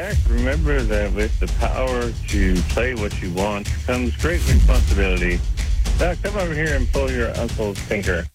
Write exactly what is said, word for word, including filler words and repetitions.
Jack, remember that with the power to play what you want comes great responsibility. Now, come over here and pull your uncle's finger.